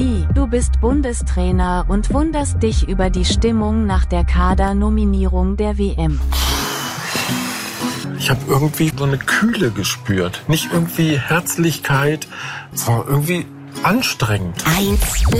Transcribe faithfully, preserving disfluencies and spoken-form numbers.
Wie, du bist Bundestrainer und wunderst dich über die Stimmung nach der Kadernominierung der W M. Ich habe irgendwie so eine Kühle gespürt. Nicht irgendwie Herzlichkeit, es war irgendwie anstrengend. eins